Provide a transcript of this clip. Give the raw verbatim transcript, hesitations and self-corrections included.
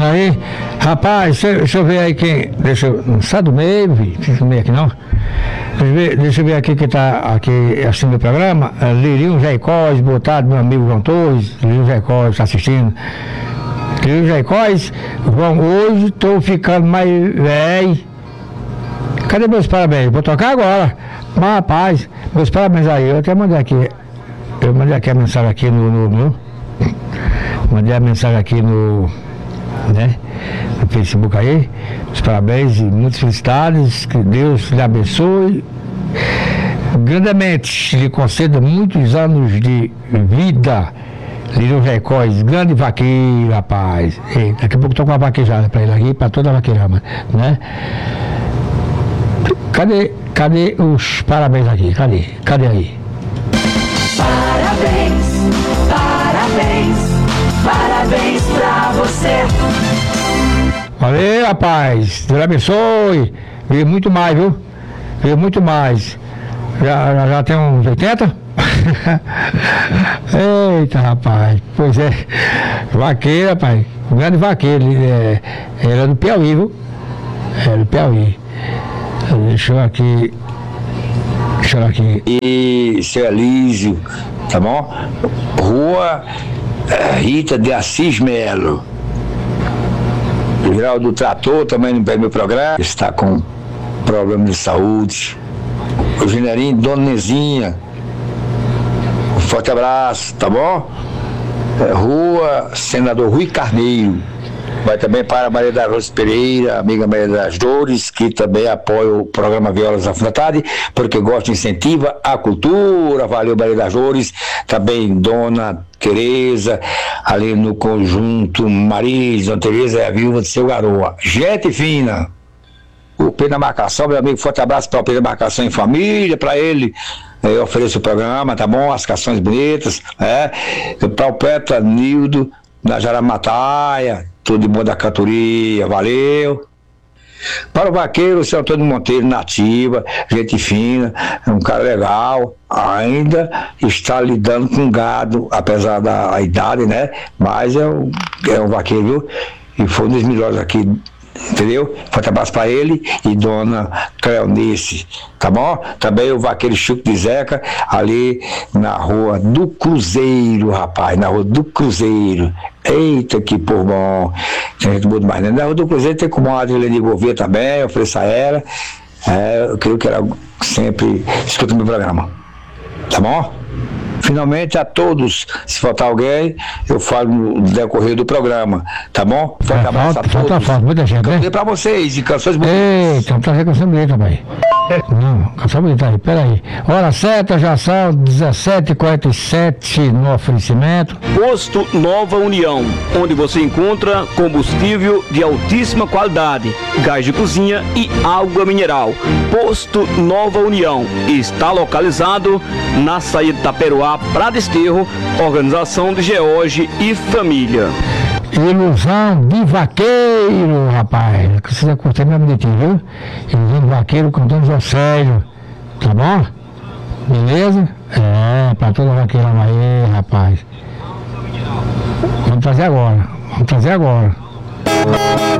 aí. Rapaz, deixa, deixa eu ver aí quem. Deixa eu. Não sai do meio, filho. Não sai do meio aqui não. Deixa eu ver, deixa eu ver aqui quem tá aqui assistindo o programa. É, Lirinho Jaicós, boa tarde, meu amigo João Torres. Lirinho Jaicós está assistindo. Lirinho Jaicós, João, hoje tô ficando mais velho. Cadê meus parabéns? Vou tocar agora. Mas, rapaz, meus parabéns aí. Eu até mandei aqui. Eu mandei aqui a mensagem aqui no. no, no mandei a mensagem aqui no. Né? No Facebook aí. Os parabéns e muitas felicidades. Que Deus lhe abençoe grandemente. Lhe conceda muitos anos de vida. Lirinho Jaicós, grande vaqueiro, rapaz. E daqui a pouco tô com uma vaquejada pra ele aqui, pra toda a vaqueirama, né? Cadê, cadê os parabéns aqui? Cadê? Cadê aí? Parabéns, parabéns, parabéns pra você. Valeu, rapaz. Deus abençoe. Veio muito mais, viu? Veio muito mais. Já, já, já tem uns oitenta? Eita, rapaz. Pois é. Vaqueiro, rapaz. Um grande vaqueiro. Ele é, ele é do Piauí, viu? É do Piauí. Deixa eu aqui. Deixa eu aqui. E seu Elísio, tá bom? Rua Rita de Assis Melo. O Geraldo do Trator também não pega meu programa. Está com problema de saúde. O Generinho, Dona Nezinha. Um forte abraço, tá bom? É, Rua Senador Rui Carneiro. Vai também para a Maria das Dores Pereira, amiga Maria das Dores, que também apoia o programa Violas da Fim da Tarde, porque gosta e incentiva a cultura. Valeu, Maria das Dores. Também Dona Tereza, ali no conjunto Maris, Dona Tereza é a viúva de seu garoa. Gente fina. O Pedro da Marcação, meu amigo, forte abraço para o Pedro da Marcação em família, para ele. Eu ofereço o programa, tá bom? As canções bonitas, é. Para o Petro Nildo, da Jaramataia, tudo de bom da cantoria, valeu. Para o vaqueiro, o seu Antônio Monteiro, nativa, gente fina, é um cara legal, ainda está lidando com gado, apesar da a idade, né? Mas é um, é um vaqueiro, viu? E foi um dos melhores aqui, entendeu? Forte abraço para ele e Dona Cleonice, tá bom? Também o vaqueiro Chico de Zeca, ali na Rua do Cruzeiro, rapaz, na Rua do Cruzeiro. Eita, que por bom. Tem gente boa demais, né? Na Rua do Cruzeiro tem como a Adriane Gouveia também, eu ofereço a ela. É, eu creio que ela sempre escuta o meu programa, tá bom? Finalmente, a todos, se faltar alguém, eu falo no decorrer do programa, tá bom? Forte É, abraço falta, a todos. falta, falta, muita gente, né? Cantei pra vocês, de canções bonitas. Eita, vamos trazer canção bonita, pai. Não, canção bonita aí, peraí. Hora certa, já são dezessete e quarenta e sete no oferecimento. Posto Nova União, onde você encontra combustível de altíssima qualidade, gás de cozinha e água mineral. Posto Nova União está localizado na saída de Taperoá para Desterro, organização de George e família. Ilusão de vaqueiro, rapaz. Que você curtir meu bonitinho, viu? Ilusão de vaqueiro cantando Josélio. Tá bom? Beleza? É, pra toda vaqueira aí, rapaz. Vamos trazer agora. Vamos trazer agora.